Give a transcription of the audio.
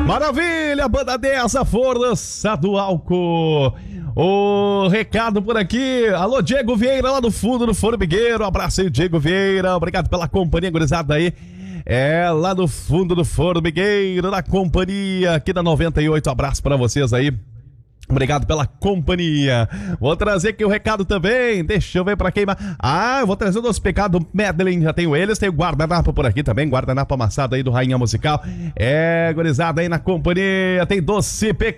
Maravilha, banda dessa, força do álcool. O recado por aqui. Alô, Diego Vieira, lá do fundo do Formigueiro. Abraço aí, Diego Vieira. Obrigado pela companhia, gurizada aí. Lá no fundo do Formigueiro, na companhia aqui da 98. Abraço pra vocês aí. Obrigado pela companhia. Vou trazer aqui o recado também. Deixa eu ver pra quem mais. Eu vou trazer o Doce Pecado Medley. Já tenho eles. Tem o guardanapo por aqui também. Guardanapo amassado aí do Rainha Musical. Gurizada aí na companhia. Tem Doce Pecado.